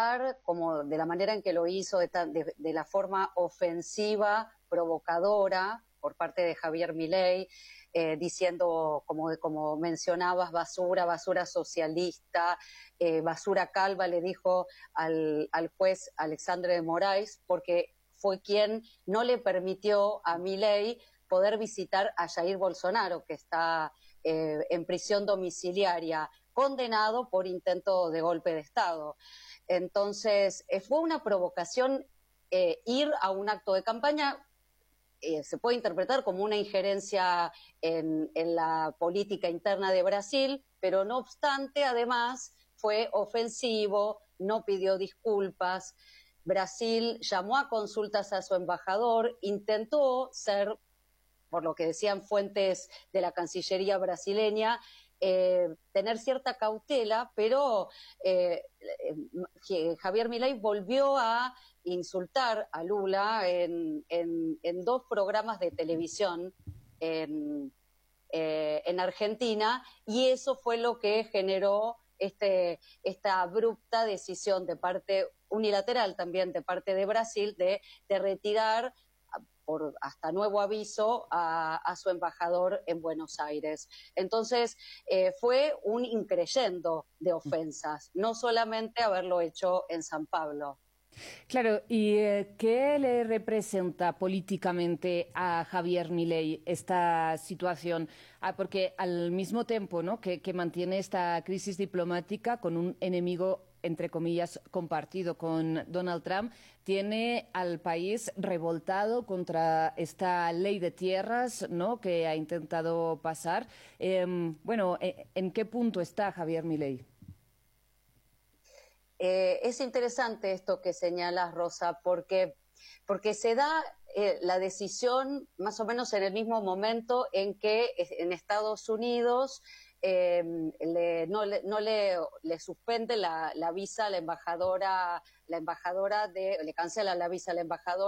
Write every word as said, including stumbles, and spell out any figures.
criticar como de la manera en que lo hizo, de, de, de la forma ofensiva, provocadora, por parte de Javier Milei, eh, diciendo, como, como mencionabas, basura, basura socialista, eh, basura calva, le dijo al, al juez Alexandre de Moraes, porque fue quien no le permitió a Milei poder visitar a Jair Bolsonaro, que está eh, en prisión domiciliaria, condenado por intento de golpe de Estado. Entonces, eh, fue una provocación eh, ir a un acto de campaña. Eh, se puede interpretar como una injerencia en, en la política interna de Brasil, pero no obstante, además, fue ofensivo, no pidió disculpas. Brasil llamó a consultas a su embajador, intentó ser, por lo que decían fuentes de la Cancillería brasileña, eh, tener cierta cautela, pero eh, eh, Javier Milei volvió a insultar a Lula en, en, en dos programas de televisión en, eh, en Argentina, y eso fue lo que generó este, esta abrupta decisión de parte unilateral también de parte de Brasil de, de retirar por hasta nuevo aviso a, a su embajador en Buenos Aires. Entonces, eh, fue un increyendo de ofensas, no solamente haberlo hecho en San Pablo. Claro, ¿y eh, qué le representa políticamente a Javier Milei esta situación? Ah, porque al mismo tiempo, ¿no?, que, que mantiene esta crisis diplomática con un enemigo, entre comillas, compartido con Donald Trump, tiene al país revoltado contra esta ley de tierras, ¿no?, que ha intentado pasar. Eh, bueno, ¿en qué punto está Javier Milei? Eh, es interesante esto que señalas, Rosa, porque, porque se da eh, la decisión más o menos en el mismo momento en que en Estados Unidos eh, le, no, le, no le, le suspende la, la visa a la embajadora, la embajadora de, le cancela la visa a la embajadora